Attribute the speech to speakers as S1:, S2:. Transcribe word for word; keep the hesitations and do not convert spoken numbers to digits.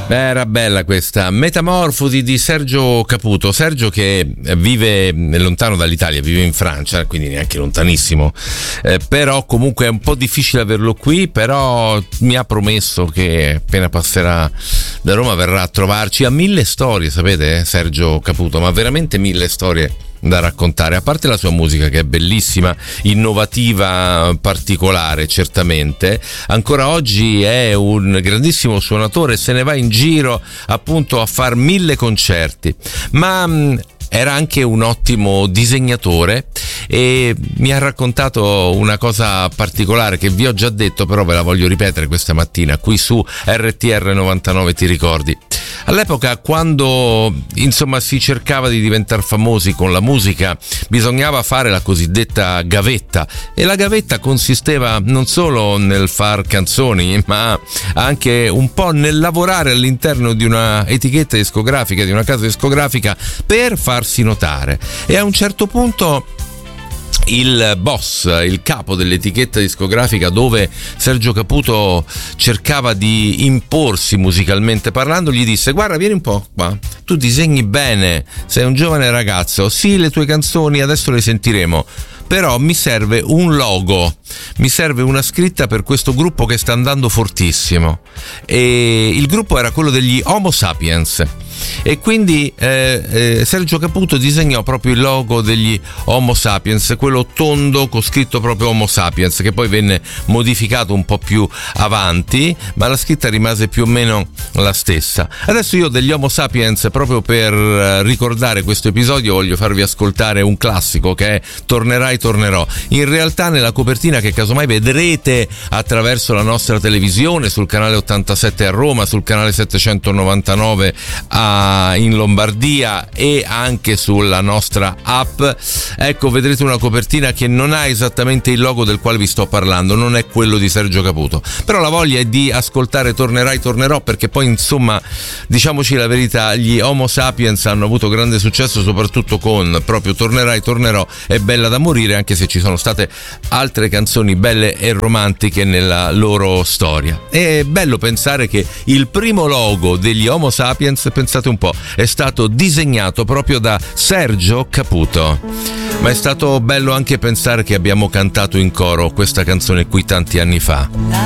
S1: Era bella questa Metamorfosi di Sergio Caputo. Sergio che vive lontano dall'Italia, vive in Francia, quindi neanche lontanissimo, eh, però comunque è un po' difficile averlo qui, però mi ha promesso che appena passerà da Roma verrà a trovarci. Ha mille storie, sapete, eh, Sergio Caputo, ma veramente mille storie da raccontare, a parte la sua musica che è bellissima, innovativa, particolare, certamente ancora oggi è un grandissimo suonatore, se ne va in giro appunto a far mille concerti, ma mh, era anche un ottimo disegnatore e mi ha raccontato una cosa particolare che vi ho già detto, però ve la voglio ripetere questa mattina qui su R T R novantanove. Ti ricordi? All'epoca, quando insomma si cercava di diventare famosi con la musica, bisognava fare la cosiddetta gavetta, e la gavetta consisteva non solo nel far canzoni, ma anche un po' nel lavorare all'interno di una etichetta discografica, di una casa discografica, per farsi notare. E a un certo punto il boss, il capo dell'etichetta discografica dove Sergio Caputo cercava di imporsi musicalmente parlando, gli disse: guarda, vieni un po' qua, tu disegni bene, sei un giovane ragazzo, sì, le tue canzoni adesso le sentiremo, però mi serve un logo, mi serve una scritta per questo gruppo che sta andando fortissimo. E il gruppo era quello degli Homo Sapiens, e quindi eh, eh, Sergio Caputo disegnò proprio il logo degli Homo Sapiens, quello tondo con scritto proprio Homo Sapiens, che poi venne modificato un po' più avanti, ma la scritta rimase più o meno la stessa. Adesso io degli Homo Sapiens, proprio per ricordare questo episodio, voglio farvi ascoltare un classico che è Tornerai Tornerò. In realtà nella copertina, che casomai vedrete attraverso la nostra televisione sul canale ottantasette a Roma, sul canale settecentonovantanove a, in Lombardia e anche sulla nostra app, ecco, vedrete una copertina che non ha esattamente il logo del quale vi sto parlando, non è quello di Sergio Caputo, però la voglia è di ascoltare Tornerai Tornerò, perché poi insomma, diciamoci la verità, gli Homo Sapiens hanno avuto grande successo soprattutto con proprio Tornerai Tornerò e Bella da morire, anche se ci sono state altre canzoni belle e romantiche nella loro storia. È bello pensare che il primo logo degli Homo Sapiens, pensate un po', è stato disegnato proprio da Sergio Caputo. Ma è stato bello anche pensare che abbiamo cantato in coro questa canzone qui tanti anni fa.